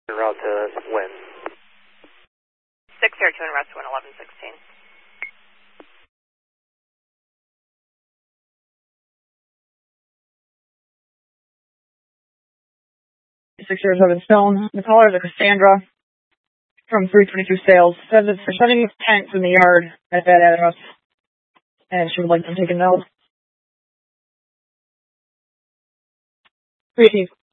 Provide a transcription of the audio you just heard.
Route to Wynn. 602 and route to Wynn, 1116. .607 Stone. The caller is a Cassandra from 322 Sales. Says it's for setting tents in the yard at that address, and she would like them taken down. 318.